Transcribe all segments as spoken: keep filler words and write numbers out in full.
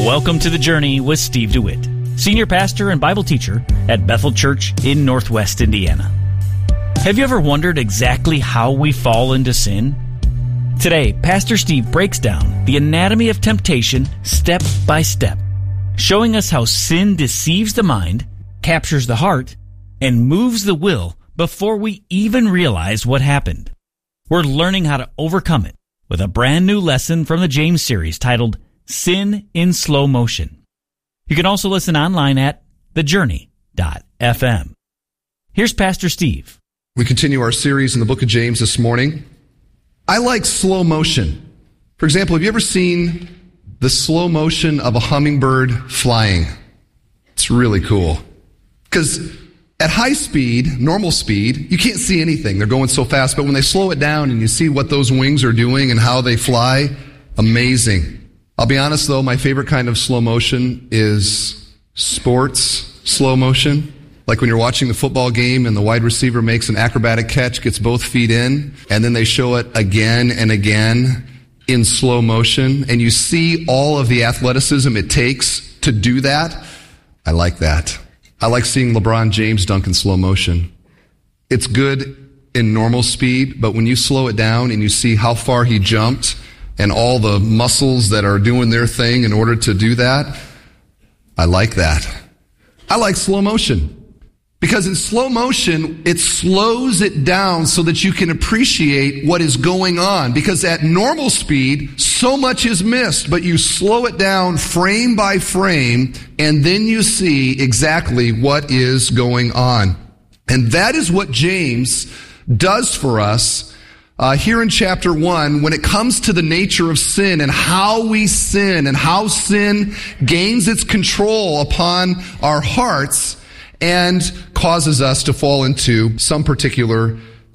Welcome to The Journey with Steve DeWitt, Senior Pastor and Bible Teacher at Bethel Church in Northwest Indiana. Have you ever wondered exactly how we fall into sin? Today, Pastor Steve breaks down the anatomy of temptation step by step, showing us how sin deceives the mind, captures the heart, and moves the will before we even realize what happened. We're learning how to overcome it with a brand new lesson from the James series titled Sin in Slow Motion. You can also listen online at the journey dot f m. Here's Pastor Steve. We continue our series in the book of James this morning. I like slow motion. For example, have you ever seen the slow motion of a hummingbird flying? It's really cool. Because at high speed, normal speed, you can't see anything. They're going so fast. But when they slow it down and you see what those wings are doing and how they fly, amazing. I'll be honest, though, my favorite kind of slow motion is sports slow motion. Like when you're watching the football game and the wide receiver makes an acrobatic catch, gets both feet in, and then they show it again and again in slow motion, and you see all of the athleticism it takes to do that. I like that. I like seeing LeBron James dunk in slow motion. It's good in normal speed, but when you slow it down and you see how far he jumped and all the muscles that are doing their thing in order to do that, I like that. I like slow motion. Because in slow motion, it slows it down so that you can appreciate what is going on. Because at normal speed, so much is missed, but you slow it down frame by frame, and then you see exactly what is going on. And that is what James does for us uh, here in chapter one when it comes to the nature of sin and how we sin and how sin gains its control upon our hearts and causes us to fall into some particular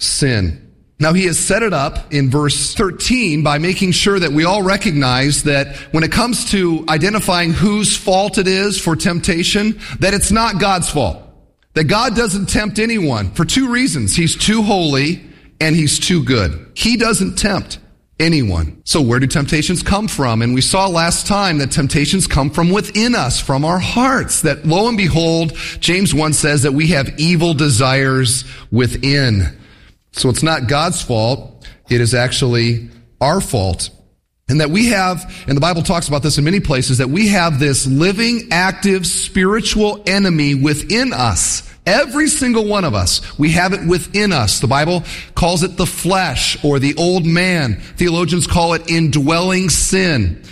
sin. Now, he has set it up in verse thirteen by making sure that we all recognize that when it comes to identifying whose fault it is for temptation, that it's not God's fault. That God doesn't tempt anyone for two reasons. He's too holy and he's too good. He doesn't tempt anyone. So where do temptations come from? And we saw last time that temptations come from within us, from our hearts. That lo and behold, James one says that we have evil desires within. So it's not God's fault. It is actually our fault. And that we have, and the Bible talks about this in many places, that we have this living, active, spiritual enemy within us. Every single one of us, we have it within us. The Bible calls it the flesh or the old man. Theologians call it indwelling sin.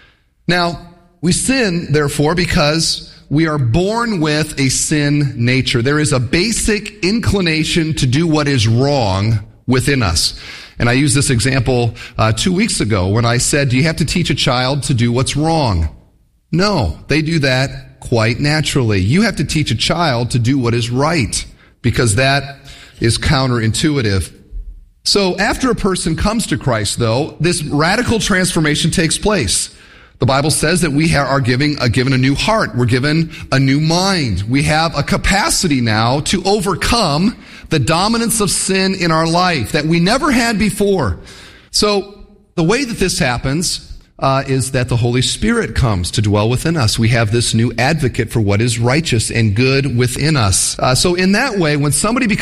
Now, we sin, therefore, because we are born with a sin nature. There is a basic inclination to do what is wrong within us. And I used this example uh, two weeks ago when I said, do you have to teach a child to do what's wrong? No, they do that quite naturally. You have to teach a child to do what is right, because that is counterintuitive. So after a person comes to Christ, though, this radical transformation takes place. The Bible says that we are giving a, given a new heart. We're given a new mind. We have a capacity now to overcome the dominance of sin in our life that we never had before. So the way that this happens Uh, is that the Holy Spirit comes to dwell within us. We have this new advocate for what is righteous and good within us. Uh, so in that way, when somebody becomes